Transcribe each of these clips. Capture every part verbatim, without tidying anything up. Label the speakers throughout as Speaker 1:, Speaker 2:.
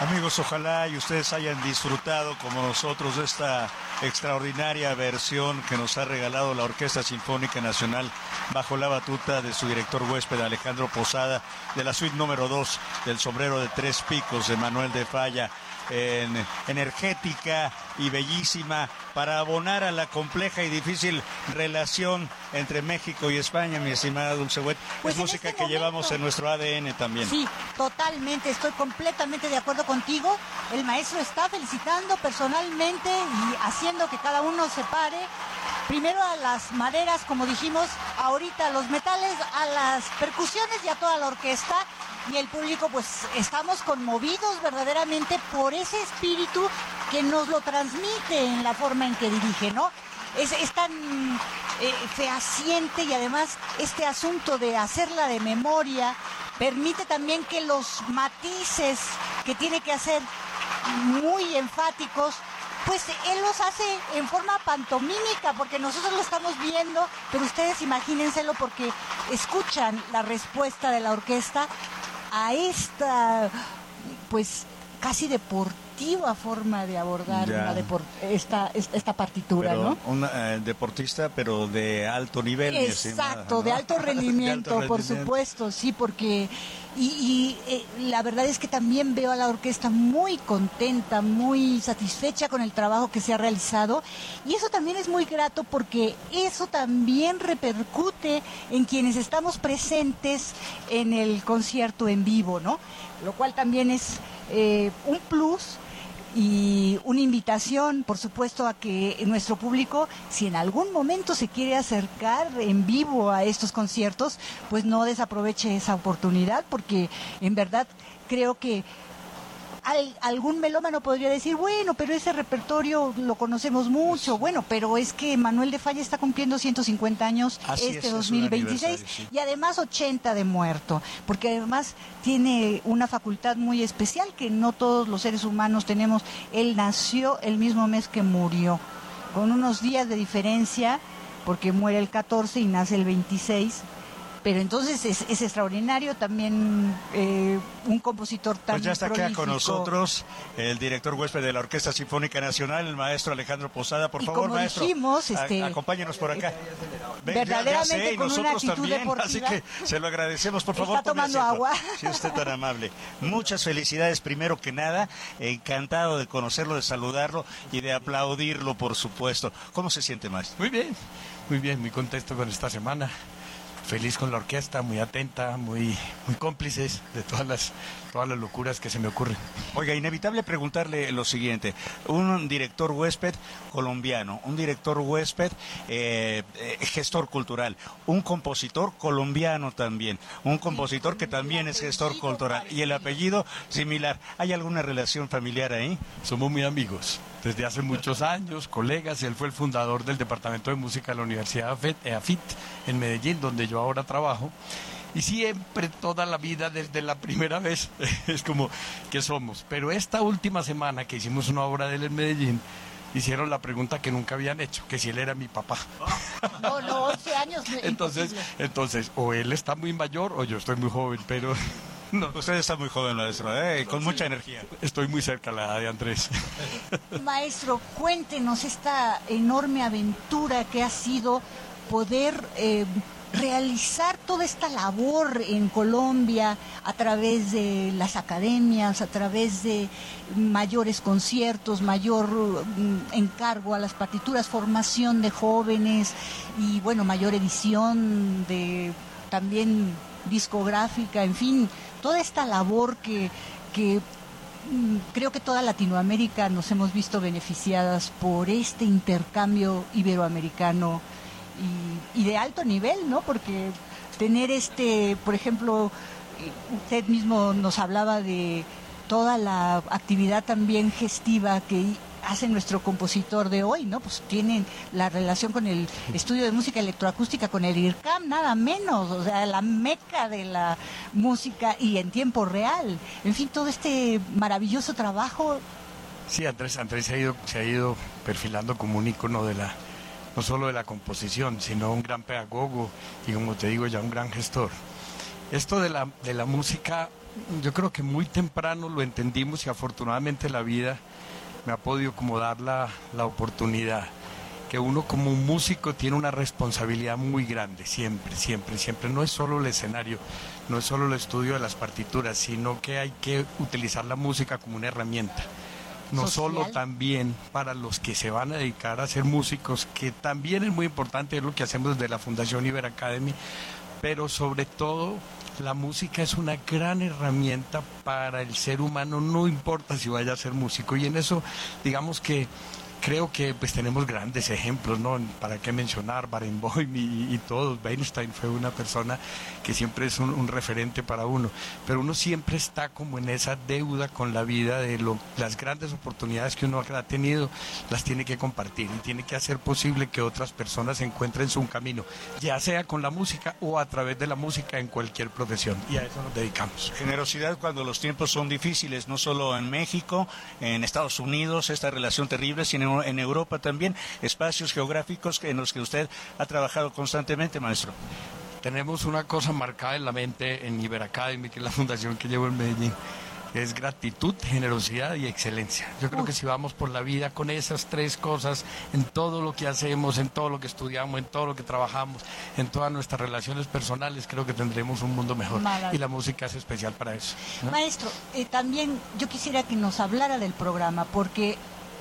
Speaker 1: Amigos, ojalá y ustedes hayan disfrutado como nosotros de esta extraordinaria versión que nos ha regalado la Orquesta Sinfónica Nacional bajo la batuta de su director huésped Alejandro Posada, de la suite número dos del Sombrero de Tres Picos de Manuel de Falla, en, energética y bellísima para abonar a la compleja y difícil relación entre México y España, mi estimada Dulce Wet. Pues es música este que momento llevamos en nuestro A D N también.
Speaker 2: Sí, totalmente, estoy completamente de acuerdo contigo. El maestro está felicitando personalmente y haciendo que cada uno se pare. Primero a las maderas, como dijimos, ahorita a los metales, a las percusiones y a toda la orquesta. Y el público, pues, estamos conmovidos verdaderamente por ese espíritu que nos lo transmite en la forma en que dirige, ¿no? Es, es tan eh, fehaciente y además este asunto de hacerla de memoria permite también que los matices que tiene que hacer muy enfáticos, pues él los hace en forma pantomímica, porque nosotros lo estamos viendo, pero ustedes imagínenselo porque escuchan la respuesta de la orquesta a esta, pues, casi deportiva forma de abordar una depor- esta, esta partitura,
Speaker 1: pero
Speaker 2: ¿no?
Speaker 1: Un eh, deportista, pero de alto nivel.
Speaker 2: Exacto,
Speaker 1: ¿no?
Speaker 2: de alto rendimiento,
Speaker 1: de alto
Speaker 2: por
Speaker 1: rendimiento.
Speaker 2: supuesto, sí, porque... Y, y eh, la verdad es que también veo a la orquesta muy contenta, muy satisfecha con el trabajo que se ha realizado, y eso también es muy grato porque eso también repercute en quienes estamos presentes en el concierto en vivo, ¿no? Lo cual también es eh, un plus y una invitación, por supuesto, a que nuestro público, si en algún momento se quiere acercar en vivo a estos conciertos, pues no desaproveche esa oportunidad, porque en verdad creo que Al, algún melómano podría decir, bueno, pero ese repertorio lo conocemos mucho, bueno, pero es que Manuel de Falla está cumpliendo ciento cincuenta años
Speaker 1: Así
Speaker 2: este
Speaker 1: es,
Speaker 2: dos mil veintiséis,
Speaker 1: es sí.
Speaker 2: y además ochenta de muerto, porque además tiene una facultad muy especial que no todos los seres humanos tenemos. Él nació el mismo mes que murió, con unos días de diferencia, porque muere el catorce y nace el veintiséis. Pero entonces es, es extraordinario también eh, un compositor tan
Speaker 1: Pues ya está
Speaker 2: prolífico.
Speaker 1: acá con nosotros el director huésped de la Orquesta Sinfónica Nacional, el maestro Alejandro Posada. Por
Speaker 2: y
Speaker 1: favor,
Speaker 2: como
Speaker 1: maestro,
Speaker 2: dijimos, este,
Speaker 1: a, acompáñenos por acá. Ven,
Speaker 2: verdaderamente
Speaker 1: ya, ya sé,
Speaker 2: con
Speaker 1: nosotros
Speaker 2: una actitud
Speaker 1: también,
Speaker 2: deportiva.
Speaker 1: así que se lo agradecemos. Por favor,
Speaker 2: Está
Speaker 1: tome
Speaker 2: tomando
Speaker 1: asiento.
Speaker 2: agua.
Speaker 1: Si usted tan amable. Muchas felicidades, primero que nada. Encantado de conocerlo, de saludarlo y de aplaudirlo, por supuesto. ¿Cómo se siente, maestro?
Speaker 3: Muy bien, muy bien, muy contento con esta semana. Feliz con la orquesta, muy atenta, muy muy cómplices de todas las todas las locuras que se me ocurren.
Speaker 1: Oiga, inevitable preguntarle lo siguiente: un director huésped colombiano, un director huésped eh, eh, gestor cultural, un compositor colombiano también, un compositor que también es gestor cultural, y el apellido similar. ¿Hay alguna relación familiar ahí?
Speaker 3: Somos muy amigos desde hace muchos años, colegas. Él fue el fundador del Departamento de Música de la Universidad A F I T en Medellín, donde yo ahora trabajo. Y siempre, toda la vida, desde la primera vez, es como que somos. Pero esta última semana que hicimos una obra de él en Medellín, hicieron la pregunta que nunca habían hecho, que si él era mi papá.
Speaker 2: No, no, once años.
Speaker 3: Entonces,
Speaker 2: imposible.
Speaker 3: entonces, o él está muy mayor o yo estoy muy joven, pero...
Speaker 1: No. Usted está muy joven, maestro, ¿eh? Con mucha energía.
Speaker 3: Estoy muy cerca a la edad de Andrés.
Speaker 2: Maestro, cuéntenos esta enorme aventura que ha sido poder eh, realizar toda esta labor en Colombia a través de las academias, a través de mayores conciertos, mayor mm, encargo a las partituras, formación de jóvenes y, bueno, mayor edición de también discográfica, en fin, toda esta labor que, que mm, creo que toda Latinoamérica nos hemos visto beneficiadas por este intercambio iberoamericano y, y de alto nivel, ¿no? Porque tener este, por ejemplo, usted mismo nos hablaba de toda la actividad también gestiva que hace nuestro compositor de hoy, ¿no? Pues tienen la relación con el estudio de música electroacústica, con el I R C A M, nada menos, o sea, la meca de la música y en tiempo real. En fin, todo este maravilloso trabajo.
Speaker 3: Sí, Andrés, Andrés se ha ido, se ha ido perfilando como un ícono de la, no solo de la composición, sino un gran pedagogo y, como te digo, ya un gran gestor. Esto de la, de la música yo creo que muy temprano lo entendimos y afortunadamente la vida me ha podido como dar la, la oportunidad. Que uno como un músico tiene una responsabilidad muy grande, siempre, siempre, siempre. No es solo el escenario, no es solo el estudio de las partituras, sino que hay que utilizar la música como una herramienta. No
Speaker 2: Social.
Speaker 3: Solo también para los que se van a dedicar a ser músicos, que también es muy importante, es lo que hacemos desde la Fundación Iber Academy, pero sobre todo la música es una gran herramienta para el ser humano, no importa si vaya a ser músico. Y en eso, digamos que creo que pues tenemos grandes ejemplos, ¿no? Para qué mencionar, Barenboim y, y todos. Weinstein fue una persona que siempre es un, un referente para uno, pero uno siempre está como en esa deuda con la vida de lo, las grandes oportunidades que uno ha tenido, las tiene que compartir y tiene que hacer posible que otras personas encuentren su camino, ya sea con la música o a través de la música en cualquier profesión, y a eso nos dedicamos.
Speaker 1: Generosidad cuando los tiempos son difíciles, no solo en México, en Estados Unidos, esta relación terrible, sino en Europa también, espacios geográficos en los que usted ha trabajado constantemente, maestro.
Speaker 3: Tenemos una cosa marcada en la mente en Iber Academy, que es la fundación que llevo en Medellín, que es gratitud, generosidad y excelencia. Yo creo que si vamos por la vida con esas tres cosas, en todo lo que hacemos, en todo lo que estudiamos, en todo lo que trabajamos, en todas nuestras relaciones personales, creo que tendremos un mundo mejor.
Speaker 2: Maravilla.
Speaker 3: Y la música es especial para eso, ¿no?
Speaker 2: Maestro, eh, también yo quisiera que nos hablara del programa, porque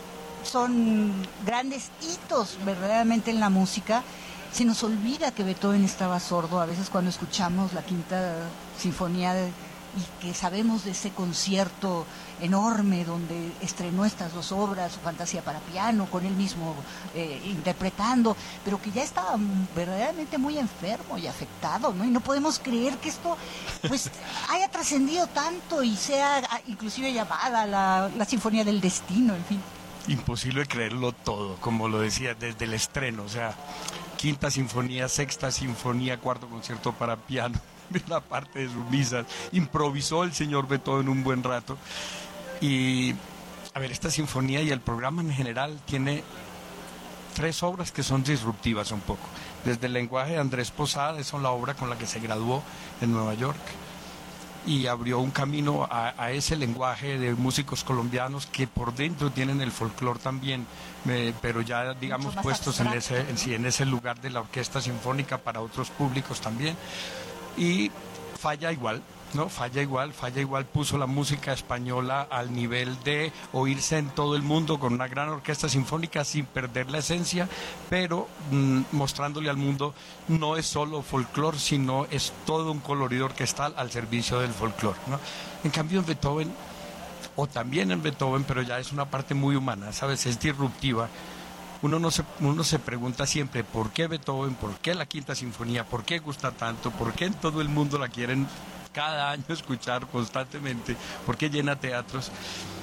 Speaker 2: son grandes hitos verdaderamente en la música. Se nos olvida que Beethoven estaba sordo a veces cuando escuchamos la Quinta Sinfonía de, y que sabemos de ese concierto enorme donde estrenó estas dos obras, su Fantasía para piano, con él mismo eh, interpretando, pero que ya estaba verdaderamente muy enfermo y afectado, ¿no? Y no podemos creer que esto pues haya trascendido tanto y sea inclusive llamada la, la Sinfonía del Destino, en fin.
Speaker 3: Imposible creerlo todo, como lo decía, desde el estreno, o sea, Quinta Sinfonía, Sexta Sinfonía, Cuarto Concierto para piano, la parte de sus misas, improvisó el señor Beethoven un buen rato. Y, a ver, esta sinfonía y el programa en general tiene tres obras que son disruptivas un poco. Desde el lenguaje de Andrés Posada, esa es la obra con la que se graduó en Nueva York, y abrió un camino a, a ese lenguaje de músicos colombianos que por dentro tienen el folclore también, eh, pero ya digamos puestos en ese, en, sí, en ese lugar de la orquesta sinfónica para otros públicos también. Y falla igual, ¿no? Falla igual, falla igual, puso la música española al nivel de oírse en todo el mundo con una gran orquesta sinfónica sin perder la esencia, pero mmm, mostrándole al mundo no es solo folclore, sino es todo un colorido orquestal al servicio del folclore, ¿no? En cambio en Beethoven, o también en Beethoven, pero ya es una parte muy humana, ¿sabes? Es disruptiva. Uno, no se, uno se pregunta siempre por qué Beethoven, por qué la Quinta Sinfonía, por qué gusta tanto, por qué en todo el mundo la quieren cada año escuchar constantemente, por qué llena teatros.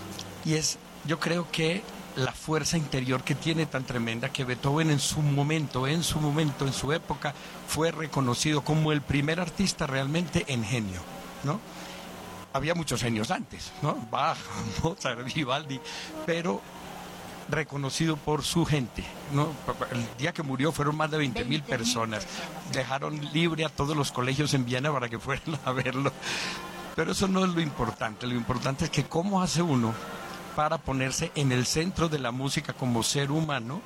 Speaker 3: Y es, yo creo que la fuerza interior que tiene tan tremenda, que Beethoven en su momento, en su momento, en su época, fue reconocido como el primer artista realmente en genio, ¿no? Había muchos genios antes, ¿no? Bach, Mozart, Vivaldi, pero reconocido por su gente, ¿no? El día que murió fueron más de veinte mil personas. Dejaron libre a todos los colegios en Viena para que fueran a verlo. Pero eso no es lo importante. Lo importante es que cómo hace uno para ponerse en el centro de la música como ser humano,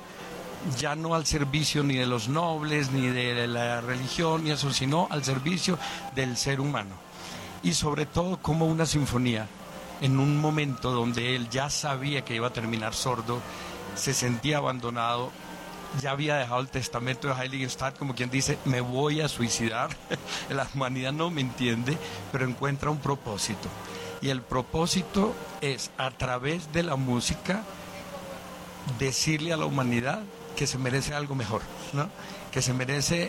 Speaker 3: ya no al servicio ni de los nobles, ni de la religión, ni eso, sino al servicio del ser humano. Y sobre todo como una sinfonía, en un momento donde él ya sabía que iba a terminar sordo, se sentía abandonado, ya había dejado el testamento de Heiligenstadt, como quien dice, me voy a suicidar, la humanidad no me entiende, pero encuentra un propósito. Y el propósito es, a través de la música, decirle a la humanidad que se merece algo mejor, ¿no? Que se merece,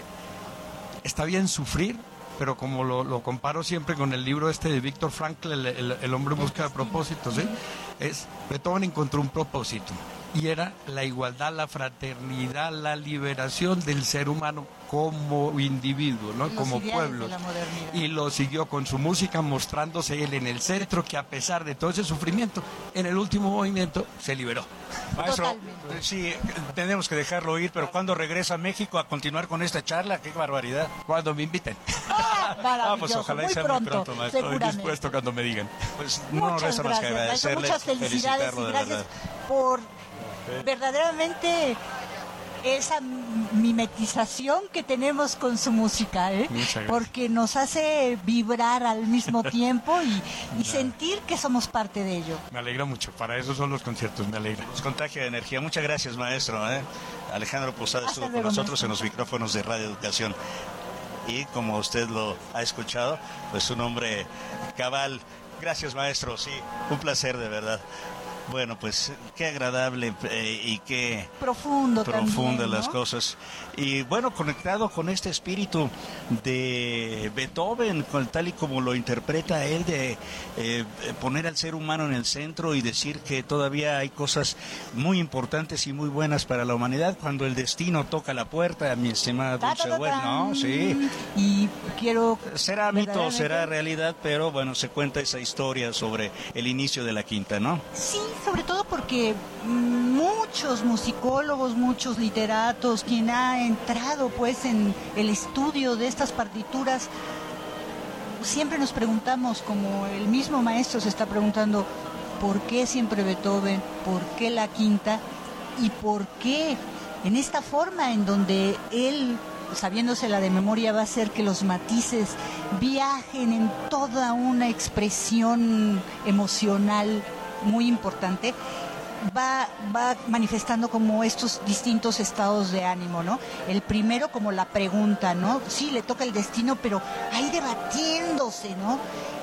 Speaker 3: está bien sufrir, pero como lo, lo comparo siempre con el libro este de Viktor Frankl, el, el, el hombre en busca de propósitos, ¿sí? Es, Beethoven encontró un propósito, y era la igualdad, la fraternidad, la liberación del ser humano como individuo, ¿no?
Speaker 2: Los
Speaker 3: como pueblo. Y lo siguió con su música, mostrándose él en el centro, que a pesar de todo ese sufrimiento, en el último movimiento se liberó.
Speaker 1: Maestro, Totalmente. Sí, tenemos que dejarlo ir, pero ¿cuándo regresa a México a continuar con esta charla? ¡Qué barbaridad!
Speaker 3: Cuando me inviten.
Speaker 2: Ah,
Speaker 1: Ah, pues ojalá
Speaker 2: muy
Speaker 1: sea
Speaker 2: pronto,
Speaker 1: muy pronto, maestro.
Speaker 3: Estoy
Speaker 2: seguramente.
Speaker 3: dispuesto cuando me digan.
Speaker 1: Pues no
Speaker 2: Muchas
Speaker 1: resta más que
Speaker 2: gracias, maestro.
Speaker 1: agradecerle,
Speaker 2: Muchas felicidades
Speaker 1: felicitarlo
Speaker 2: y
Speaker 1: de
Speaker 2: gracias
Speaker 1: verdad.
Speaker 2: por verdaderamente esa mimetización que tenemos con su música, ¿eh? Porque nos hace vibrar al mismo tiempo y, y sentir que somos parte de ello.
Speaker 3: Me alegra mucho, para eso son los conciertos, me alegra.
Speaker 1: Nos contagia de energía. Muchas gracias, maestro. ¿eh? Alejandro Posada estuvo con nosotros en los micrófonos de Radio Educación. Y como usted lo ha escuchado, pues un hombre cabal. Gracias, maestro. Sí, un placer de verdad. Bueno, pues qué agradable eh, y qué
Speaker 2: profundo
Speaker 1: profunda
Speaker 2: también, ¿no?
Speaker 1: las cosas. Y bueno, conectado con este espíritu de Beethoven, con, tal y como lo interpreta él, de eh, poner al ser humano en el centro y decir que todavía hay cosas muy importantes y muy buenas para la humanidad cuando el destino toca la puerta, mi estimada Dulce Wet, ¿no? Sí.
Speaker 2: Y quiero...
Speaker 1: Será mito, será realidad, pero bueno, se cuenta esa historia sobre el inicio de la quinta, ¿no?
Speaker 2: Sí, sobre todo porque muchos musicólogos, muchos literatos, quien ha entrado pues en el estudio de estas partituras, siempre nos preguntamos, como el mismo maestro se está preguntando, ¿por qué siempre Beethoven? ¿Por qué la quinta? ¿Y por qué en esta forma en donde él, sabiéndosela de memoria, va a hacer que los matices viajen en toda una expresión emocional muy importante, va, va manifestando como estos distintos estados de ánimo, ¿no? El primero como la pregunta, ¿no? Sí, le toca el destino, pero ahí debatiéndose, ¿no?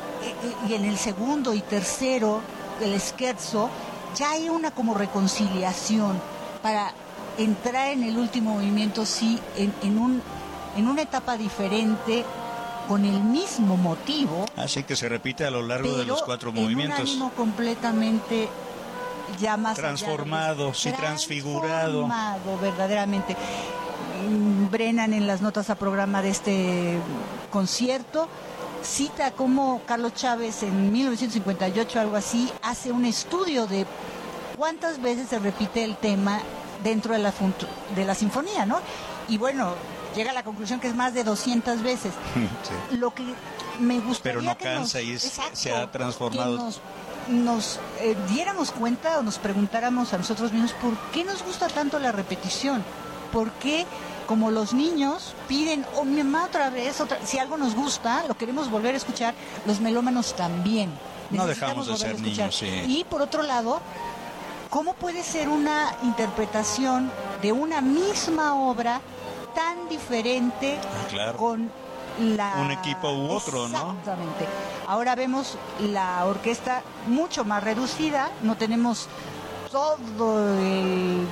Speaker 2: Y en el segundo y tercero, el scherzo, ya hay una como reconciliación para entrar en el último movimiento, sí, en, en, un, en una etapa diferente, con el mismo motivo.
Speaker 1: Así que se repite a lo largo de los cuatro movimientos.
Speaker 2: En un ánimo completamente ya más
Speaker 1: transformado, allá, sí, transfigurado.
Speaker 2: Transformado, verdaderamente. Brennan en las notas a programa de este concierto cita cómo Carlos Chávez en mil novecientos cincuenta y ocho, algo así, hace un estudio de cuántas veces se repite el tema dentro de la, de la sinfonía, ¿no? Y bueno, llega a la conclusión que es más de doscientas veces. Sí. Lo que me gustaría
Speaker 1: Pero no
Speaker 2: que
Speaker 1: cansa
Speaker 2: nos,
Speaker 1: y es,
Speaker 2: exacto,
Speaker 1: se ha transformado.
Speaker 2: Que nos, nos eh, diéramos cuenta o nos preguntáramos a nosotros mismos por qué nos gusta tanto la repetición. ¿Por qué, como los niños piden, oh, mi mamá otra vez, otra, si algo nos gusta, lo queremos volver a escuchar, los melómanos también.
Speaker 1: No dejamos de ser niños, sí.
Speaker 2: Y por otro lado, ¿cómo puede ser una interpretación de una misma obra tan diferente
Speaker 1: ah, claro.
Speaker 2: con la...
Speaker 1: un equipo u otro,
Speaker 2: Exactamente.
Speaker 1: ¿no?
Speaker 2: Exactamente. Ahora vemos la orquesta mucho más reducida, no tenemos todo el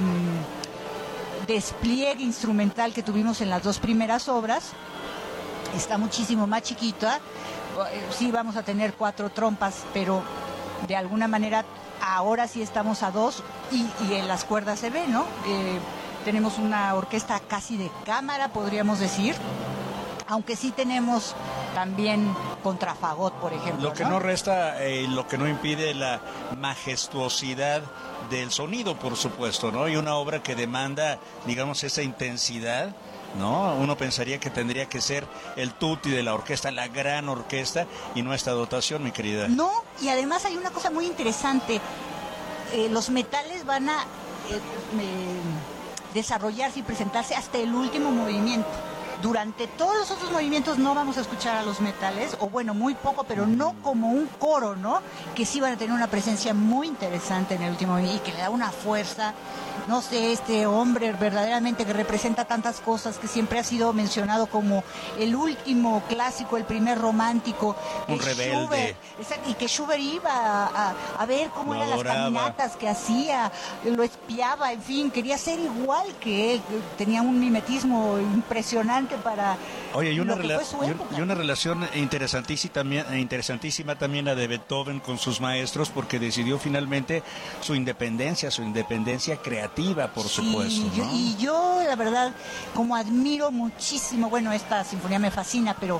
Speaker 2: despliegue instrumental que tuvimos en las dos primeras obras, está muchísimo más chiquita. Sí vamos a tener cuatro trompas, pero de alguna manera ahora sí estamos a dos y, y en las cuerdas se ve, ¿no? Eh, tenemos una orquesta casi de cámara, podríamos decir, aunque sí tenemos también contrafagot, por ejemplo.
Speaker 1: Lo que no, no resta, eh, lo que no impide la majestuosidad del sonido, por supuesto, ¿no? Y una obra que demanda, digamos, esa intensidad, ¿no? Uno pensaría que tendría que ser el tutti de la orquesta, la gran orquesta, y no esta dotación, mi querida.
Speaker 2: No, y además hay una cosa muy interesante. Eh, los metales van a eh, eh, desarrollarse y presentarse hasta el último movimiento. Durante todos los otros movimientos no vamos a escuchar a los metales, o bueno, muy poco, pero no como un coro, ¿no? Que sí van a tener una presencia muy interesante en el último movimiento y que le da una fuerza. No sé, este hombre verdaderamente que representa tantas cosas, que siempre ha sido mencionado como el último clásico, el primer romántico.
Speaker 1: Un rebelde.
Speaker 2: Schubert, y que Schubert iba a, a, a ver cómo
Speaker 1: lo
Speaker 2: eran
Speaker 1: adoraba.
Speaker 2: Las caminatas que hacía, lo espiaba, en fin, quería ser igual que él, tenía un mimetismo impresionante para
Speaker 1: Oye, y una,
Speaker 2: lo que
Speaker 1: rela-
Speaker 2: fue su
Speaker 1: y,
Speaker 2: época.
Speaker 1: y una relación interesantísima también, interesantísima también la de Beethoven con sus maestros, porque decidió finalmente su independencia, su independencia creativa, por
Speaker 2: Sí,
Speaker 1: supuesto,
Speaker 2: yo,
Speaker 1: ¿no?
Speaker 2: y yo, la verdad, como admiro muchísimo, bueno, esta sinfonía me fascina, pero,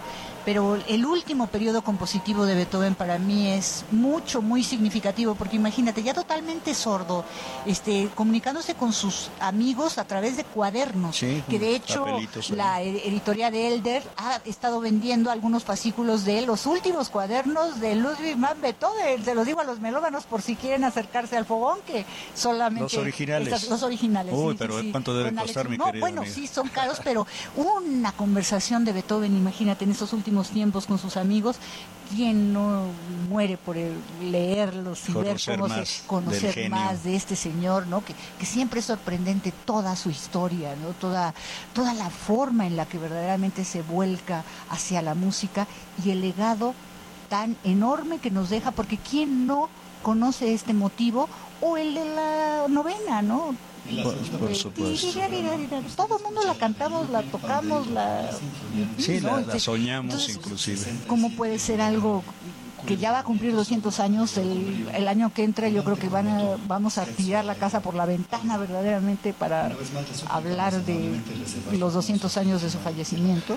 Speaker 2: pero el último periodo compositivo de Beethoven para mí es mucho, muy significativo, porque imagínate, ya totalmente sordo, este, comunicándose con sus amigos a través de cuadernos,
Speaker 1: sí,
Speaker 2: que de hecho la editorial de Elder ha estado vendiendo algunos fascículos de los últimos cuadernos de Ludwig van Beethoven. Se los digo a los melómanos por si quieren acercarse al fogón, que solamente...
Speaker 1: Los originales.
Speaker 2: Estas, los originales.
Speaker 1: Uy,
Speaker 2: sí,
Speaker 1: pero
Speaker 2: sí,
Speaker 1: ¿cuánto debe
Speaker 2: con
Speaker 1: costar,
Speaker 2: Alex...
Speaker 1: mi
Speaker 2: no,
Speaker 1: querida
Speaker 2: bueno,
Speaker 1: amiga?
Speaker 2: sí, son caros, pero una conversación de Beethoven, imagínate, en estos últimos tiempos con sus amigos, ¿quién no muere por el leerlos y
Speaker 1: conocer
Speaker 2: ver cómo
Speaker 1: más
Speaker 2: se conocer más de este señor, ¿no? Que, que siempre es sorprendente toda su historia, ¿no? Toda, toda la forma en la que verdaderamente se vuelca hacia la música y el legado tan enorme que nos deja, porque ¿quién no conoce este motivo? O el de la novena, ¿no?
Speaker 1: Por, por supuesto.
Speaker 2: Todo el mundo la cantamos, la tocamos, la...
Speaker 1: Sí,
Speaker 2: ¿no?
Speaker 1: la, la soñamos. Entonces, inclusive.
Speaker 2: ¿Cómo puede ser algo que ya va a cumplir doscientos años? El, el año que entra yo creo que van a, vamos a tirar la casa por la ventana verdaderamente para hablar de los doscientos años de su fallecimiento.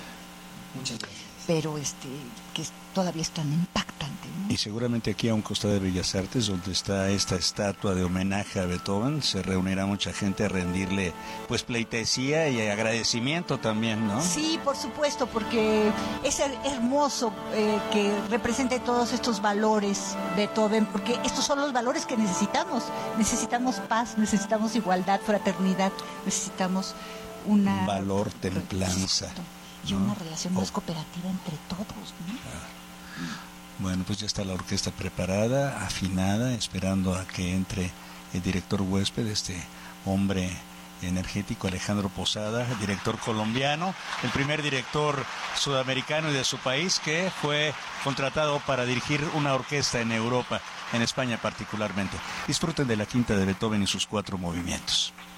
Speaker 2: Pero este que todavía es tan impactante, ¿no?
Speaker 1: Y seguramente aquí a un costado de Bellas Artes, donde está esta estatua de homenaje a Beethoven, se reunirá mucha gente a rendirle pues pleitesía y agradecimiento también, ¿no?
Speaker 2: Sí, por supuesto, porque es hermoso eh, que represente todos estos valores Beethoven, porque estos son los valores que necesitamos. Necesitamos paz, necesitamos igualdad, fraternidad, necesitamos una...
Speaker 1: Un valor, templanza.
Speaker 2: Y una relación más cooperativa entre todos, ¿no?
Speaker 1: Bueno, pues ya está la orquesta preparada, afinada, esperando a que entre el director huésped, este hombre energético, Alejandro Posada, director colombiano, el primer director sudamericano y de su país que fue contratado para dirigir una orquesta en Europa, en España particularmente. Disfruten de la quinta de Beethoven y sus cuatro movimientos.